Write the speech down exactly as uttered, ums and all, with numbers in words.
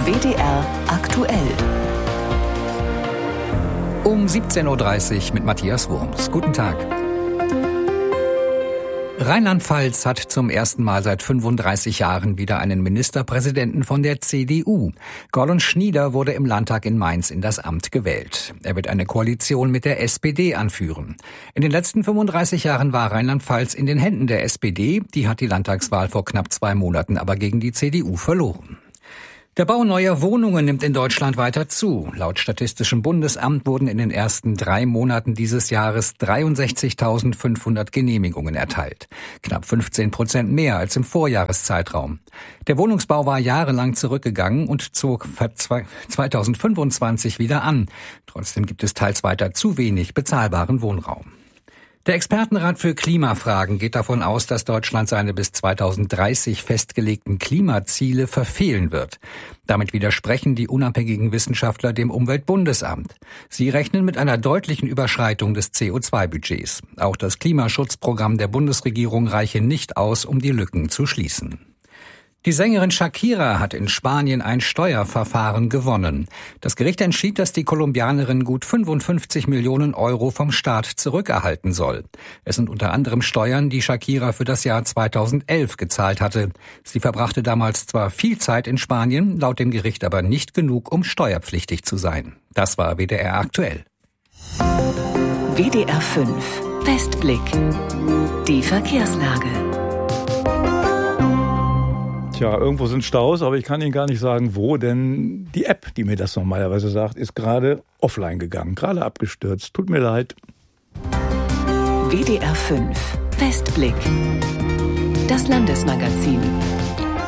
W D R aktuell. Um siebzehn Uhr dreißig mit Matthias Wurms. Guten Tag. Rheinland-Pfalz hat zum ersten Mal seit fünfunddreißig Jahren wieder einen Ministerpräsidenten von der C D U. Gordon Schnieder wurde im Landtag in Mainz in das Amt gewählt. Er wird eine Koalition mit der S P D anführen. In den letzten fünfunddreißig Jahren war Rheinland-Pfalz in den Händen der S P D. Die hat die Landtagswahl vor knapp zwei Monaten aber gegen die C D U verloren. Der Bau neuer Wohnungen nimmt in Deutschland weiter zu. Laut Statistischem Bundesamt wurden in den ersten drei Monaten dieses Jahres dreiundsechzigtausendfünfhundert Genehmigungen erteilt. Knapp fünfzehn Prozent mehr als im Vorjahreszeitraum. Der Wohnungsbau war jahrelang zurückgegangen und zog zweitausendfünfundzwanzig wieder an. Trotzdem gibt es teils weiter zu wenig bezahlbaren Wohnraum. Der Expertenrat für Klimafragen geht davon aus, dass Deutschland seine bis zweitausenddreißig festgelegten Klimaziele verfehlen wird. Damit widersprechen die unabhängigen Wissenschaftler dem Umweltbundesamt. Sie rechnen mit einer deutlichen Überschreitung des C O zwei Budgets. Auch das Klimaschutzprogramm der Bundesregierung reiche nicht aus, um die Lücken zu schließen. Die Sängerin Shakira hat in Spanien ein Steuerverfahren gewonnen. Das Gericht entschied, dass die Kolumbianerin gut fünfundfünfzig Millionen Euro vom Staat zurückerhalten soll. Es sind unter anderem Steuern, die Shakira für das Jahr zweitausendelf gezahlt hatte. Sie verbrachte damals zwar viel Zeit in Spanien, laut dem Gericht aber nicht genug, um steuerpflichtig zu sein. Das war W D R aktuell. W D R fünf Westblick. Die Verkehrslage. Tja, irgendwo sind Staus, aber ich kann Ihnen gar nicht sagen, wo, denn die App, die mir das normalerweise sagt, ist gerade offline gegangen, gerade abgestürzt. Tut mir leid. W D R fünf Westblick. Das Landesmagazin.